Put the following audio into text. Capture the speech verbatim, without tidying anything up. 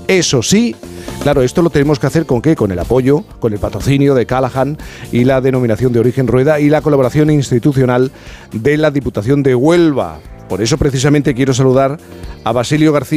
Eso sí, claro, esto lo tenemos que hacer ¿con qué? Con el apoyo, con el patrocinio de Callahan y la denominación de origen Rueda y la colaboración institucional de la Diputación de Huelva. Por eso precisamente quiero saludar a Basilio García.